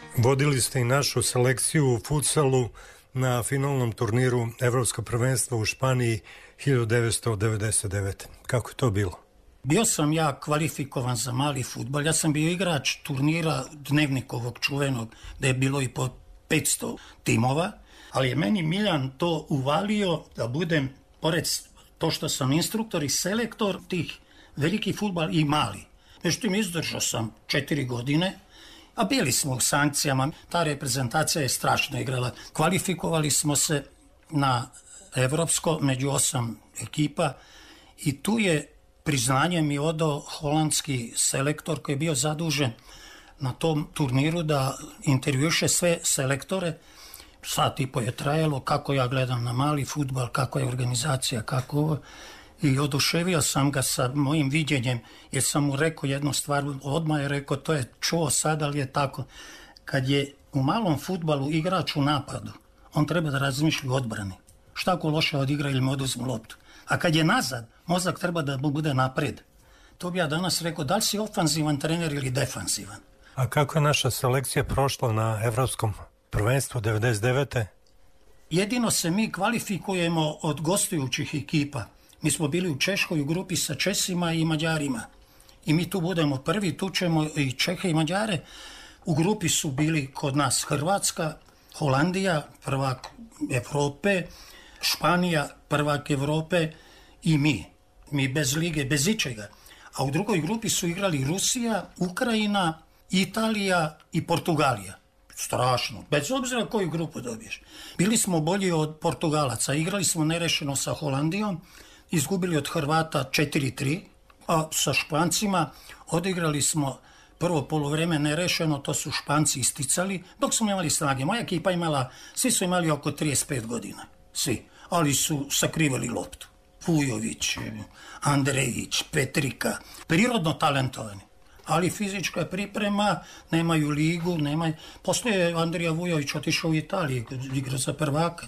Vodili ste i našu selekciju u futsalu na finalnom turniru Evropskog prvenstva u Španiji 1999. Kako je to bilo? Bio sam ja kvalifikovan za mali fudbal. Ja sam bio igrač turnira dnevnikovog čuvenog, da je bilo i po 500 timova, ali je meni Miljan to uvalio da budem, pored to što sam instruktor i selektor tih veliki fudbal i mali. Međutim, izdržao sam 4 godine, a bili smo u sankcijama. Ta reprezentacija je strašno igrala. Kvalifikovali smo se na evropsko među 8 ekipa i tu je priznanje mi odao holandski selektor koji je bio zadužen na tom turniru da intervjuše sve selektore. Sat i po je trajalo kako ja gledam na mali fudbal, kako je organizacija, kako ovo. I oduševio sam ga sa mojim viđenjem, jer sam mu rekao jednu stvar, odmah je rekao, to je čuo sad, ali je tako. Kad je u malom fudbalu igrač u napadu, on treba da razmišlja o odbrani. Šta ako loše odigra ili mu oduzmu loptu? A kad je nazad, mozak treba da bude napred. To bi ja danas rekao, da li si ofanzivan trener ili defanzivan? A kako je naša selekcija prošla na Evropskom prvenstvu 99. Jedino se mi kvalifikujemo od gostujućih ekipa. Mi smo bili u Češkoj u grupi sa Česima i Mađarima. I mi tu budemo prvi, tu ćemo i Čehe i Mađare. U grupi su bili kod nas Hrvatska, Holandija, prvak Evrope, Španija, prvak Evrope i mi. Mi bez lige, bez ičega. A u drugoj grupi su igrali Rusija, Ukrajina, Italija i Portugalija. Strašno, bez obzira koju grupu dobiješ. Bili smo bolji od Portugalaca, igrali smo nerešeno sa Holandijom, izgubili od Hrvata 4-3, a sa Špancima odigrali smo prvo poluvreme nerešeno, to su Španci isticali, dok smo imali snage. Moja ekipa imala, svi su imali oko 35 godina, svi, ali su sakrivali loptu. Vujović, Andrejić, Petrika, prirodno talentovani. Ali fizička priprema, nemaju ligu, nemaju... Poslije je Andrija Vujović otišao u Italiju, igra za prvaka.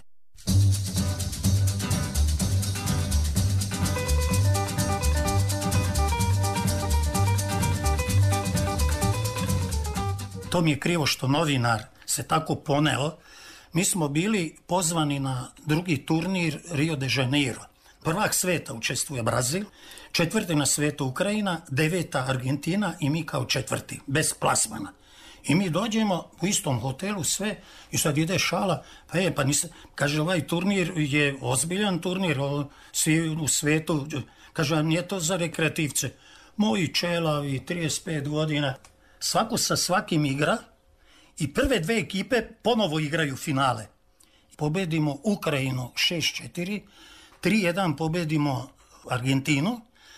To mi je krivo što novinar se tako poneo. Mi smo bili pozvani na drugi turnir Rio de Janeiro. Prvak sveta učestvuje Brazil, 4. na svetu Ukrajina, 9. Argentina i mi kao 4. bez plasmana. I mi dođemo u istom hotelu sve i sad ide šala, pa nisam, kaže ovaj turnir je ozbiljan turnir, svi u svetu, kaže nije to za rekreativce. Moji čelavi, 35 godina, svako sa svakim igra i prve dve ekipe ponovo igraju finale. Pobedimo Ukrajinu 6-4, 3-1 pobedimo Argentinu,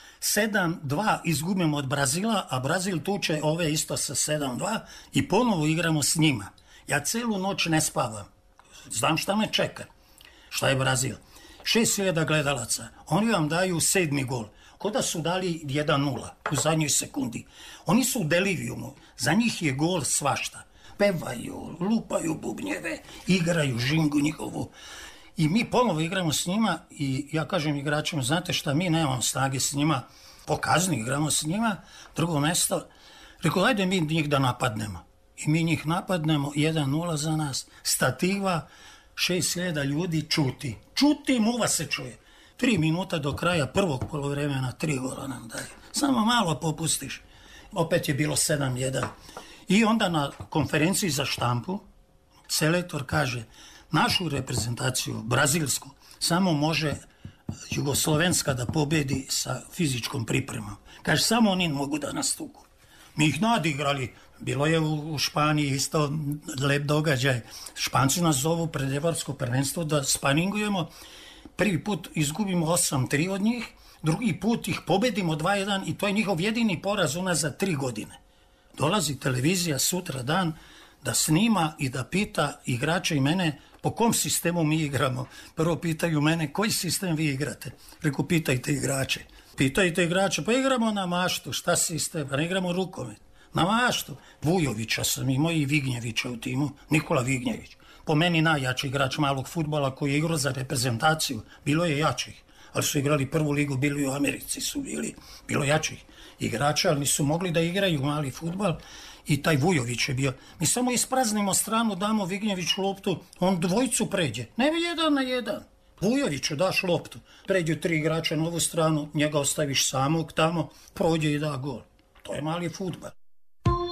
7-2 izgubimo od Brazila, a Brazil tuče ove isto sa 7-2 i ponovo igramo s njima. Ja celu noć ne spavam. Znam šta me čeka. Šta je Brazil? 6.000 gledalaca. Oni vam daju 7. gol. Ko da su dali 1-0 u zadnjoj sekundi. Oni su u delirijumu. Za njih je gol svašta. Pevaju, lupaju bubnjeve, igraju žingu njihovu. I mi ponovo igramo s njima i ja kažem igračima, znate šta, mi nemamo snage s njima, pokazni igramo s njima, drugo mesto, rekao, ajde mi njih da napadnemo. I mi njih napadnemo, 1-0 za nas, stativa, 6.000 ljudi čuti. Čuti, muva se čuje. 3 minuta do kraja prvog polovremena, 3 gola nam daje. Samo malo popustiš. Opet je bilo 7-1. I onda na konferenciji za štampu selektor kaže, našu reprezentaciju, brazilsku, samo može jugoslovenska da pobedi sa fizičkom pripremom. Kaže, samo oni mogu da nastuku. Mi ih nadigrali. Bilo je u Španiji isto lep događaj. Španci nas zovu pred evropsko prvenstvo da spaningujemo. Prvi put izgubimo 8-3 od njih, drugi put ih pobedimo 2-1 i to je njihov jedini poraz u nas za 3 godine. Dolazi televizija sutra dan da snima i da pita igrače i mene po kom sistemu mi igramo. Prvo pitaju mene, koji sistem vi igrate? Reku, pitajte igrače. Pitajte igrače, pa igramo na maštu, šta sistem? Pa ne igramo rukomet. Na maštu. Vujovića sam imao i Vignjevića u timu, Nikola Vignjević. Po meni najjači igrač malog fudbala koji je igrao za reprezentaciju. Bilo je jačih, ali su igrali prvu ligu, bili u Americi su bili. Bilo jačih igrača, ali nisu mogli da igraju mali fudbal. i taj Vujović je bio. Mi samo ispraznimo stranu, damo Vignjeviću loptu, on dvojicu pređe. Ne 1-1. Vujoviću daš loptu, pređu 3 igrača na ovu stranu, njega ostaviš samog tamo, prođe i da gol. To je mali fudbal.